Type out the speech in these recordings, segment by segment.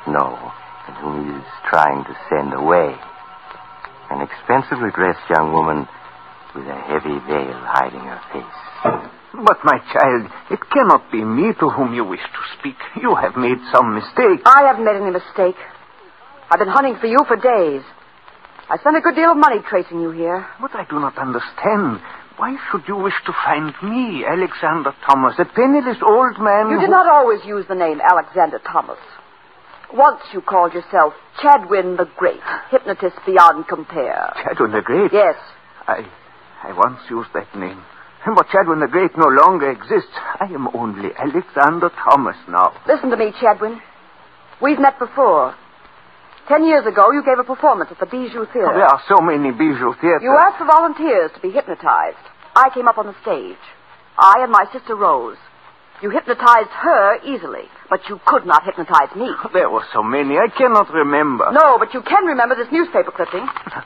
know and whom he is trying to send away. An expensively dressed young woman with a heavy veil hiding her face. But, my child, it cannot be me to whom you wish to speak. You have made some mistake. I haven't made any mistake. I've been hunting for you for days. I spent a good deal of money tracing you here. But I do not understand. Why should you wish to find me, Alexander Thomas, a penniless old man You did not always use the name Alexander Thomas. Once you called yourself Chadwin the Great, hypnotist beyond compare. Chadwin the Great? Yes. I once used that name. But Chadwin the Great no longer exists. I am only Alexander Thomas now. Listen to me, Chadwin. We've met before. 10 years ago, you gave a performance at the Bijou Theater. There are so many Bijou theaters. You asked for volunteers to be hypnotized. I came up on the stage. I and my sister Rose. You hypnotized her easily, but you could not hypnotize me. There were so many, I cannot remember. No, but you can remember this newspaper clipping.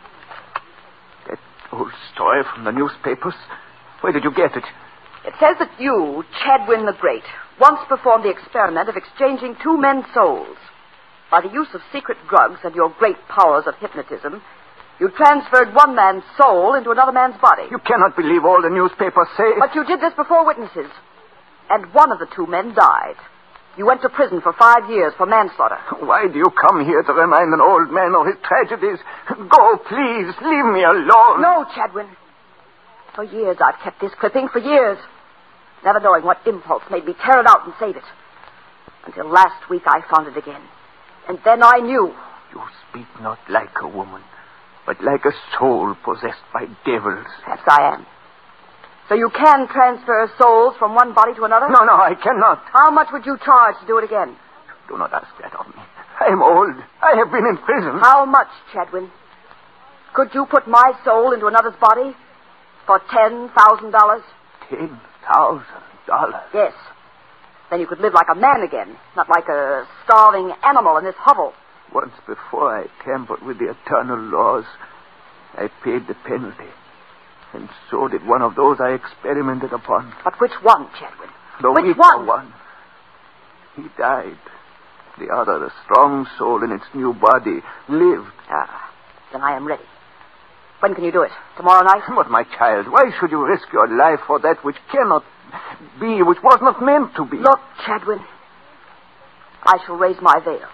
That old story from the newspapers? Where did you get it? It says that you, Chadwin the Great, once performed the experiment of exchanging two men's souls. By the use of secret drugs and your great powers of hypnotism, you transferred one man's soul into another man's body. You cannot believe all the newspapers say. But you did this before witnesses. And one of the two men died. You went to prison for 5 years for manslaughter. Why do you come here to remind an old man of his tragedies? Go, please. Leave me alone. No, Chadwin. For years I've kept this clipping, for years. Never knowing what impulse made me tear it out and save it. Until last week I found it again. And then I knew. You speak not like a woman, but like a soul possessed by devils. Perhaps I am. So you can transfer souls from one body to another? No, I cannot. How much would you charge to do it again? Do not ask that of me. I am old. I have been in prison. How much, Chadwin? Could you put my soul into another's body for $10,000? $10,000? Yes. Then you could live like a man again, not like a starving animal in this hovel. Once before I tampered with the eternal laws, I paid the penalty. And so did one of those I experimented upon. But which one, Chadwin? The weaker one. He died. The other, the strong soul in its new body, lived. Ah, then I am ready. When can you do it? Tomorrow night? But, my child, why should you risk your life for that which cannot be, which was not meant to be? Look, Chadwin, I shall raise my veil.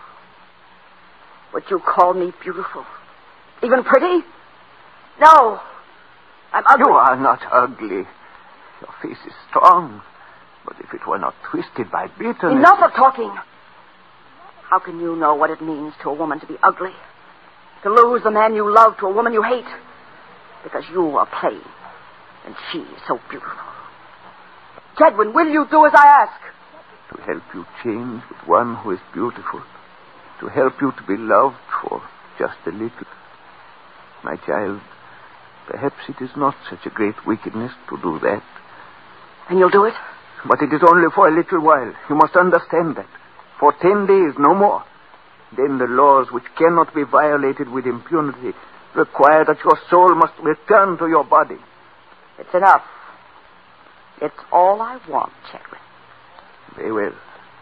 Would you call me beautiful? Even pretty? No. I'm ugly. You are not ugly. Your face is strong. But if it were not twisted by bitterness... Enough of talking. How can you know what it means to a woman to be ugly? To lose the man you love to a woman you hate? Because you are plain, and she is so beautiful. Chadwin, will you do as I ask? To help you change with one who is beautiful. To help you to be loved for just a little. My child, perhaps it is not such a great wickedness to do that. And you'll do it? But it is only for a little while. You must understand that. For 10 days, no more. Then the laws which cannot be violated with impunity require that your soul must return to your body. It's enough. It's all I want, Chadwin. Very well.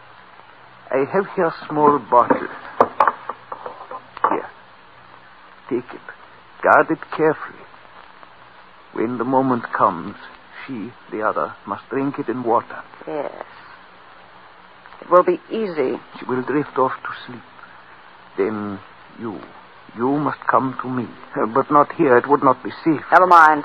I have here a small bottle. Here. Take it. Guard it carefully. When the moment comes, she, the other, must drink it in water. Yes. It will be easy. She will drift off to sleep. Then you must come to me. But not here. It would not be safe. Never mind.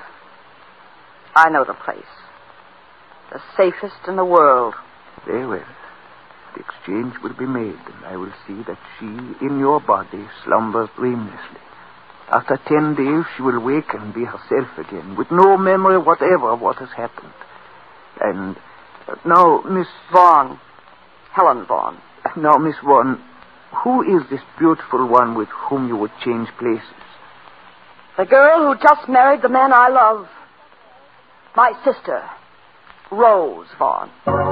I know the place. The safest in the world. Very well. The exchange will be made, and I will see that she, in your body, slumbers dreamlessly. After 10 days, she will wake and be herself again, with no memory whatever of what has happened. And now, Miss Vaughn. Helen Vaughn. Now, Miss Vaughn, who is this beautiful one with whom you would change places? The girl who just married the man I love. My sister, Rose Vaughn.